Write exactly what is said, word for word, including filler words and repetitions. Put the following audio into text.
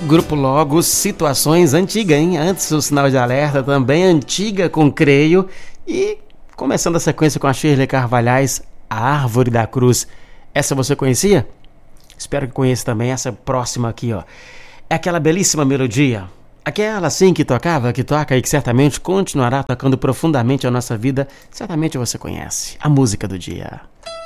Grupo Logos, Situações, antiga, hein? Antes o Sinal de Alerta, também antiga com Creio. E começando a sequência com a Shirley Carvalhais, A Árvore da Cruz. Essa você conhecia? Espero que conheça também essa próxima aqui, ó. É aquela belíssima melodia, aquela assim que tocava, que toca e que certamente continuará tocando profundamente a nossa vida. Certamente você conhece a música do dia.